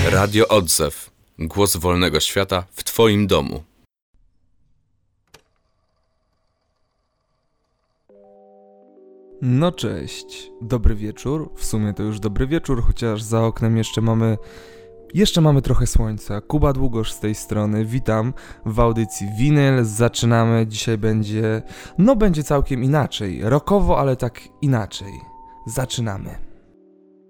Radio Odzew. Głos wolnego świata w Twoim domu. No cześć, dobry wieczór. W sumie to już dobry wieczór, chociaż za oknem jeszcze mamy trochę słońca. Kuba Długosz z tej strony. Witam w audycji Winyl. Zaczynamy. Dzisiaj będzie całkiem inaczej. Rockowo, ale tak inaczej. Zaczynamy.